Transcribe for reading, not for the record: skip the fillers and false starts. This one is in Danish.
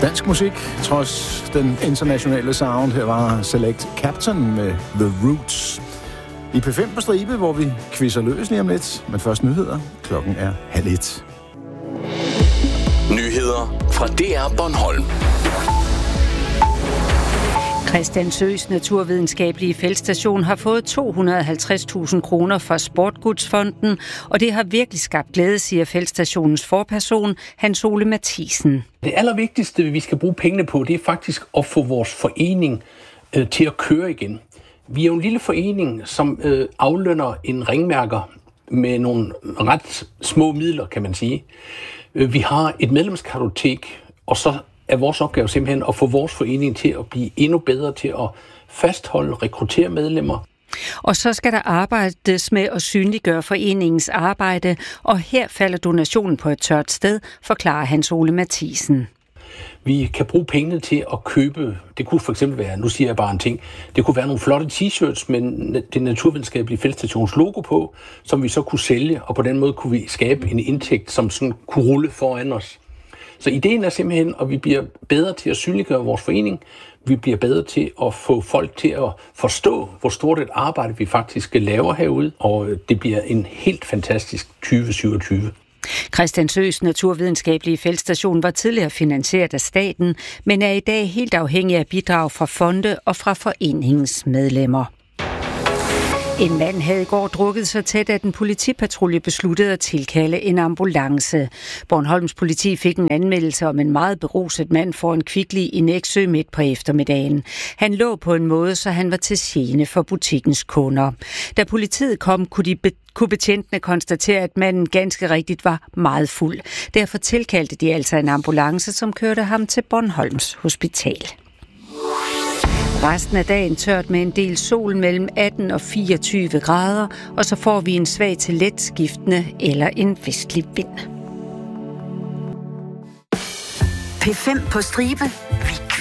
Dansk musik, trods den internationale sound. Her var Select Captain med The Roots. I P5 på stribe, hvor vi quizzer løs lige om lidt. Men først nyheder. Klokken er 12:30. Nyheder fra DR Bornholm. Christiansøs Naturvidenskabelige Feltstation har fået 250.000 kroner fra Sportgudsfonden, og det har virkelig skabt glæde, siger feltstationens forperson, Hans Ole Mathisen. Det allervigtigste, vi skal bruge pengene på, det er faktisk at få vores forening til at køre igen. Vi er jo en lille forening, som aflønner en ringmærker med nogle ret små midler, kan man sige. Vi har et medlemskartotek, og så er vores opgave simpelthen at få vores forening til at blive endnu bedre til at fastholde, rekruttere medlemmer. Og så skal der arbejdes med at synliggøre foreningens arbejde, og her falder donationen på et tørt sted, forklarer Hans Ole Mathisen. Vi kan bruge pengene til at købe, det kunne for eksempel være, nu siger jeg bare en ting, det kunne være nogle flotte t-shirts med det naturvidenskabelige feltstations logo på, som vi så kunne sælge, og på den måde kunne vi skabe en indtægt, som sådan kunne rulle foran os. Så ideen er simpelthen, at vi bliver bedre til at synliggøre vores forening. Vi bliver bedre til at få folk til at forstå, hvor stort et arbejde vi faktisk laver herude. Og det bliver en helt fantastisk 2027. Christiansøs Naturvidenskabelige Feltstation var tidligere finansieret af staten, men er i dag helt afhængig af bidrag fra fonde og fra foreningens medlemmer. En mand havde i går drukket så tæt, at en politipatrulje besluttede at tilkalde en ambulance. Bornholms politi fik en anmeldelse om en meget beruset mand foran Kvickly i Nexø midt på eftermiddagen. Han lå på en måde, så han var til gene for butikkens kunder. Da politiet kom, kunne betjentene konstatere, at manden ganske rigtigt var meget fuld. Derfor tilkaldte de altså en ambulance, som kørte ham til Bornholms Hospital. Resten af dagen tørt med en del sol mellem 18 og 24 grader, og så får vi en svag til let skiftende eller en vestlig vind. P5 på stribe. Vi